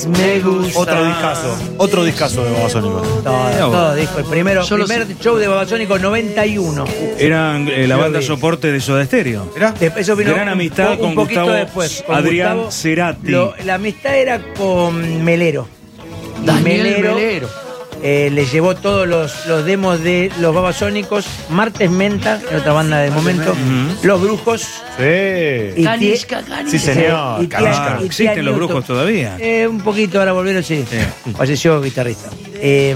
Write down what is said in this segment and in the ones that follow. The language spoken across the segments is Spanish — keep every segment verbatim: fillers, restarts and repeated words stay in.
Me gusta. Otro discazo, otro discazo de Babasónicos. Todo, todo disco. El primero, Yo primer los- show de Babasónicos noventa y uno. Eran eh, la Yo banda vi. soporte de Soda Stereo. ¿Era? De- Eso vino Gran un amistad po- con un poquito Gustavo después. con Adrián Gustavo. Cerati. Lo- la amistad era con Melero. Y Daniel Melero. eh, le llevó todos los, los demos de los Babasónicos. Martes Menta, en otra banda de momento. Los Brujos. Sí. Y Canishka, Tie- Canishka. Sí, señor. y Tía- Canishka. y Tía ¿Existen los Newton. brujos todavía? Eh, un poquito, ahora volvieron, sí. Sí. Falleció guitarrista. Eh,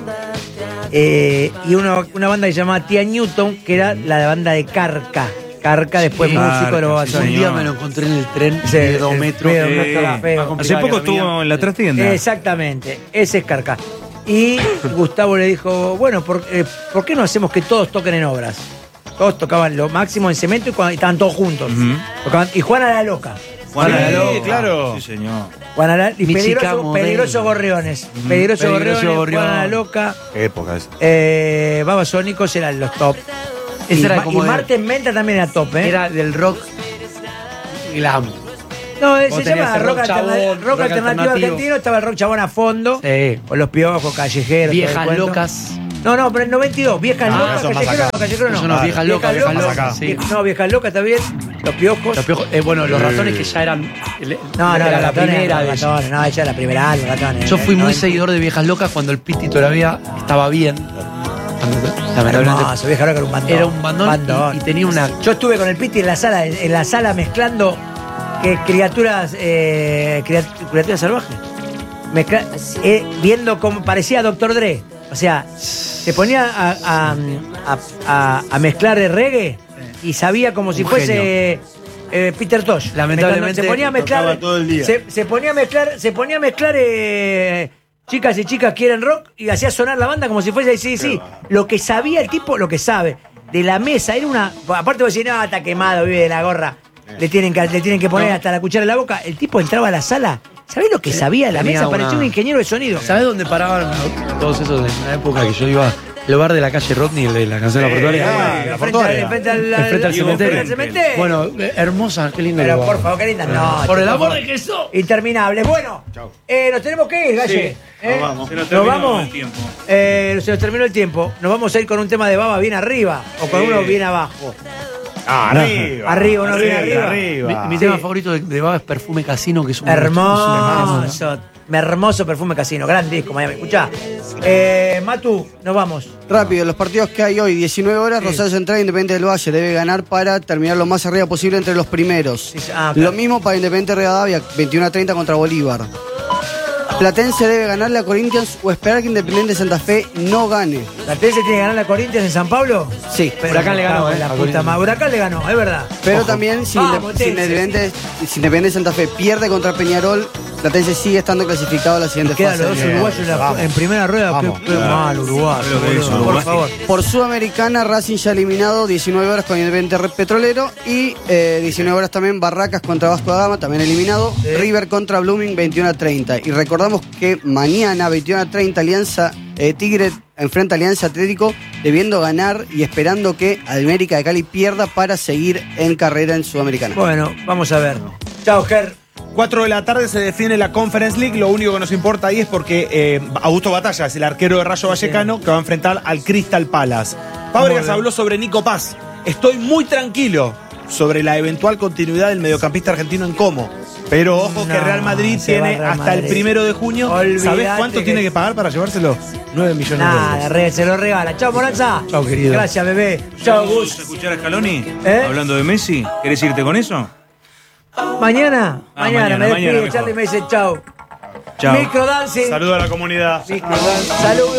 eh, y una, una banda que se llamaba Tía Newton, que era la banda de Carca. Carca, después Sí, músico de Carca, los sí, Babasónicos. Un día me lo encontré en el tren Sí, de dos el metros. feo, Eh, no estaba feo. más Hace complicado poco que la mía. estuvo en la trastienda. Exactamente, ese es Carca. Y Gustavo le dijo, bueno, ¿por, eh, ¿por qué no hacemos que todos toquen en obras? Todos tocaban lo máximo en cemento y, cuando, y estaban todos juntos. Ujú. Tocaban- y Juana la Loca. Juan Sí, Alalo. claro. Sí, señor. Juana la, y Mi chica peligroso, modelo. peligrosos gorriones. Peligrosos Peligroso gorriones, Gorrión. Juana la Loca. Qué época esa. Eh, Babasónicos eran los top. Ese y, era Ma- como y de- Martes Menta también era top, ¿eh? Era del rock glam. no, se vos llama tenías el rock, rock alterna- chabón, rock rock alternativo alternativo. argentino, estaba el rock chabón a fondo, Sí. con los piojos, callejeros. todo el Viejas cuento. locas. No, no, pero en noventa y dos, viejas Ah, locas, eso más callejeros, acá. callejeros no. Eso no, viejas locas, viejas locas, sí. vie- No, viejas locas está bien, los piojos. Los piojos- eh, bueno, los ratones que ya eran. el- No, no, era los la ratones, primera los de ellos. ratones, no, ella era la primera, los ratones. Yo fui muy noventa. seguidor de Viejas Locas cuando el Piti todavía estaba bien. Cuando- lamentablemente Hermoso, vieja loca era un bandón. era un bandón, Y, y tenía una. Yo estuve con el Piti en la sala, en, en la sala mezclando que criaturas, eh, criat- criaturas salvajes. Mezcla- eh, viendo cómo parecía Doctor Dre. O sea, se ponía a, a, a- a- a mezclar el reggae y sabía como si Un fuese eh, Peter Tosh. Lamentablemente, Mezclando- se ponía a mezclar. tocaba todo el día. Se, se ponía a mezclar, se ponía a mezclar eh, chicas y chicas quieren rock y hacía sonar la banda como si fuese sí, sí. Lo que sabía el tipo, lo que sabe. De la mesa, era una. Aparte vos decís, no, está quemado, vive de la gorra. Le tienen que, le tienen que poner No. hasta la cuchara en la boca. El tipo entraba a la sala. ¿Sabés lo que sabía de la Tenía mesa? una- Parecía un ingeniero de sonido. ¿Sabes dónde paraban todos esos en una época que yo iba al bar de la calle Rodney, el de la canción de la portuaria? Ah, Eh, la enfrente, portuaria. enfrente al, Enfrente al Digo, cementerio. enfrente al cementerio. Bueno, eh, hermosa, qué lindo Pero lugar. por favor, qué linda. No, Por el chicos, amor de Jesús. Interminable. Bueno, eh, nos tenemos que ir, Galle. ¿Eh? nos vamos. Se nos Nos terminó vamos. el tiempo. Eh, se nos terminó el tiempo. Nos vamos a ir con un tema de baba bien arriba o con Sí. uno bien abajo. Ah, arriba. Arriba, uno bien arriba. Mi, mi Sí. tema favorito de, de Baba es Perfume Casino, que es un es un temazo. Hermoso. Hermoso perfume casino. Gran disco, Miami. Escuchá. Eh, Matu, nos vamos. Rápido, los partidos que hay hoy, diecinueve horas, Rosario Central e Independiente del Valle debe ganar para terminar lo más arriba posible entre los primeros. Sí, sí. Ah, claro. Lo mismo para Independiente Rivadavia, veintiuno a treinta contra Bolívar. Platense debe ganarle a Corinthians o esperar que Independiente Santa Fe no gane. ¿La T S tiene que ganar la Corinthians en San Pablo? Sí, Pero Huracán le ganó, cago en eh, La a puta Corinthians. madre. Huracán le ganó, es verdad. pero Ojo. también si, Vamos, Inde- si Tense. Independiente, si Independiente Santa Fe pierde contra Peñarol, Platense sigue estando clasificado a la siguiente Quedan fase. los dos Bien, uruguayos en, la- vamos. en primera rueda. Vamos. Qué, qué mal, Uruguay. Lo que hizo Por Uruguay. favor. Por Sudamericana, Racing ya eliminado, diecinueve horas con Independiente Red Petrolero y eh, diecinueve horas también Barracas contra Vasco da Gama, también eliminado. Sí. River contra Blooming, veintiuno a treinta. Y recordamos que mañana, veintiuno a treinta, Alianza eh, Tigre enfrenta a Alianza Atlético, debiendo ganar y esperando que América de Cali pierda para seguir en carrera en Sudamericana. Bueno, vamos a ver. Chao, Ger. cuatro de la tarde se define la Conference League. Lo único que nos importa ahí es porque eh, Augusto Batalla es el arquero de Rayo Vallecano que va a enfrentar al Crystal Palace. Fábregas bien. habló sobre Nico Paz. Estoy muy tranquilo sobre la eventual continuidad del mediocampista argentino en Como. Pero ojo que No, Real Madrid se va tiene Real hasta el Madrid. primero de junio. Olvídate ¿Sabés cuánto que- tiene que pagar para llevárselo? nueve millones de Nada, euros. re, se lo regala. Chao, Moranza. Chao, querido. Gracias, bebé. Chao, ¿Vamos Gus. a escuchar a Scaloni? ¿Eh? Hablando de Messi. ¿Querés irte con eso? Mañana, Ah, mañana, mañana, me mañana despide. mejor. Charlie me dice chao. Chao. Microdancing. Saludo a la comunidad. Microdancing. Saludos.